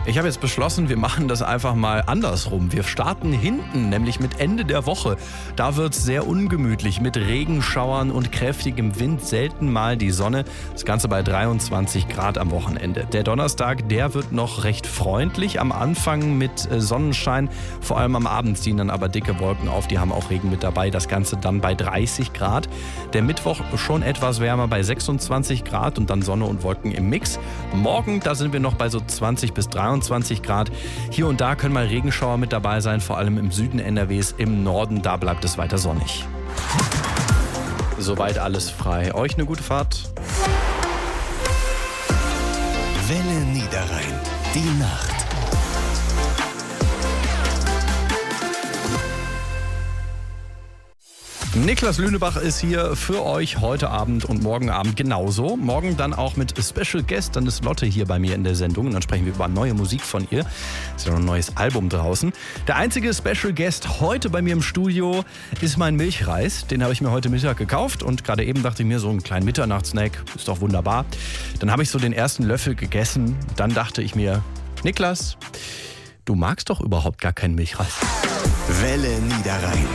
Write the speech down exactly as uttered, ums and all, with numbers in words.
Ich habe jetzt beschlossen, wir machen das einfach mal andersrum. Wir starten hinten, nämlich mit Ende der Woche. Da wird es sehr ungemütlich mit Regenschauern und kräftigem Wind, selten mal die Sonne. Das Ganze bei dreiundzwanzig Grad am Wochenende. Der Donnerstag, der wird noch recht freundlich. Am Anfang mit Sonnenschein, vor allem am Abend ziehen dann aber dicke Wolken auf. Die haben auch Regen mit dabei. Das Ganze dann bei dreißig Grad. Der Mittwoch schon etwas wärmer bei sechsundzwanzig Grad und dann Sonne und Wolken im Mix. Morgen, da sind wir noch bei so zwanzig bis dreiundzwanzig Grad. Hier und da können mal Regenschauer mit dabei sein, vor allem im Süden N R Ws. Im Norden, da bleibt es weiter sonnig. Soweit alles frei. Euch eine gute Fahrt. Welle Niederrhein, die Nacht. Niklas Lünebach ist hier für euch heute Abend und morgen Abend genauso. Morgen dann auch mit Special Guest, dann ist Lotte hier bei mir in der Sendung und dann sprechen wir über neue Musik von ihr. Ist ja noch ein neues Album draußen. Der einzige Special Guest heute bei mir im Studio ist mein Milchreis. Den habe ich mir heute Mittag gekauft und gerade eben dachte ich mir, so einen kleinen Mitternachtssnack ist doch wunderbar. Dann habe ich so den ersten Löffel gegessen. Dann dachte ich mir, Niklas, du magst doch überhaupt gar keinen Milchreis. Welle Niederrhein.